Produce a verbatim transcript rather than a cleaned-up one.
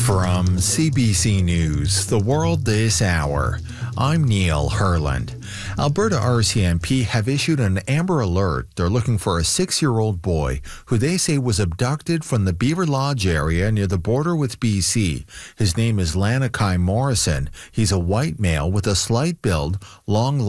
From C B C News, The World This Hour, I'm Neil Herland. Alberta R C M P have issued an Amber Alert. They're looking for a six-year-old boy who they say was abducted from the Beaver Lodge area near the border with B C. His name is Lanakai Morrison. He's a white male with a slight build, long